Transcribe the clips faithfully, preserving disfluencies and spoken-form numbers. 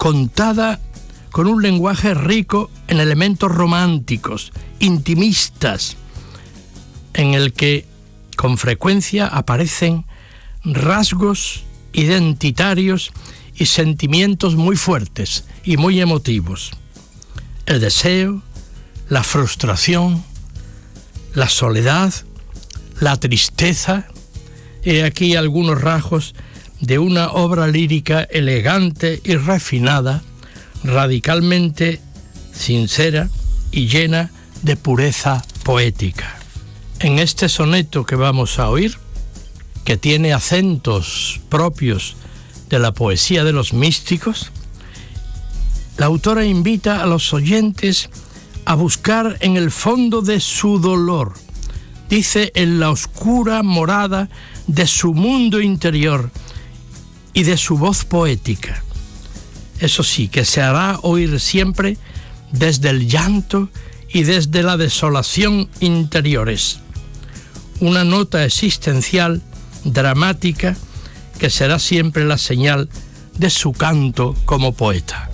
contada con un lenguaje rico en elementos románticos, intimistas, en el que con frecuencia aparecen rasgos identitarios y sentimientos muy fuertes y muy emotivos. El deseo, la frustración, la soledad, la tristeza. He aquí algunos rasgos de una obra lírica elegante y refinada, radicalmente sincera y llena de pureza poética. En este soneto que vamos a oír, que tiene acentos propios de la poesía de los místicos, la autora invita a los oyentes a buscar en el fondo de su dolor, dice, en la oscura morada de su mundo interior y de su voz poética. Eso sí, que se hará oír siempre desde el llanto y desde la desolación interiores. Una nota existencial, dramática, que será siempre la señal de su canto como poeta.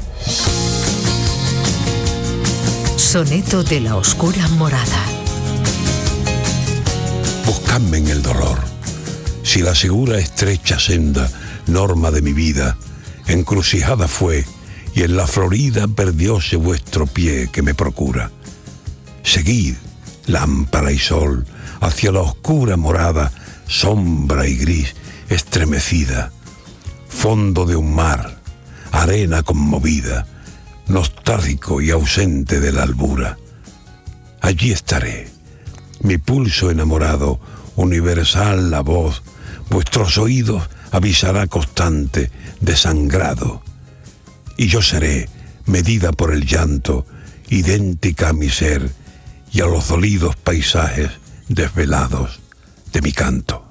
Soneto de la oscura morada. Buscadme en el dolor, si la segura estrecha senda, norma de mi vida, encrucijada fue, y en la florida perdióse vuestro pie que me procura. Seguid, lámpara y sol, hacia la oscura morada, sombra y gris, estremecida, fondo de un mar, arena conmovida, nostálgico y ausente de la albura. Allí estaré, mi pulso enamorado, universal la voz, vuestros oídos avisará constante, desangrado, y yo seré, medida por el llanto, idéntica a mi ser y a los dolidos paisajes desvelados de mi canto.